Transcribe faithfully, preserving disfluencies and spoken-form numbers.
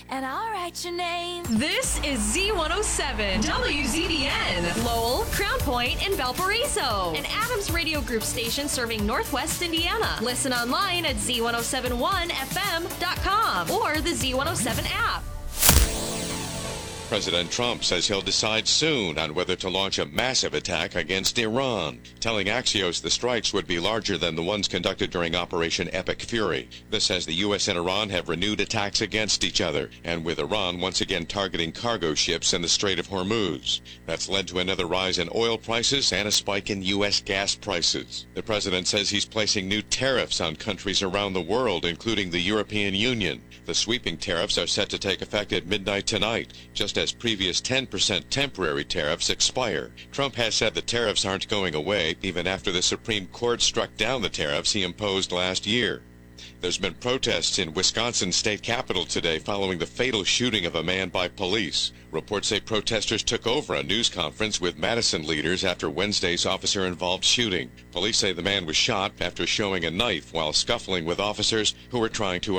and I'll write your name. This is Z one oh seven, W Z B N, Lowell, Crown Point, and Valparaiso, an Adams Radio Group station serving Northwest Indiana. Listen online at Z one oh seven one F M dot com or the Z one oh seven app. President Trump says he'll decide soon on whether to launch a massive attack against Iran, telling Axios the strikes would be larger than the ones conducted during Operation Epic Fury. This as the U S and Iran have renewed attacks against each other, and with Iran once again targeting cargo ships in the Strait of Hormuz. That's led to another rise in oil prices and a spike in U S gas prices. The president says he's placing new tariffs on countries around the world, including the European Union. The sweeping tariffs are set to take effect at midnight tonight, just as previous ten percent temporary tariffs expire. Trump has said the tariffs aren't going away, even after the Supreme Court struck down the tariffs he imposed last year. There's been protests in Wisconsin's state capitol today following the fatal shooting of a man by police. Reports say protesters took over a news conference with Madison leaders after Wednesday's officer-involved shooting. Police say the man was shot after showing a knife while scuffling with officers who were trying to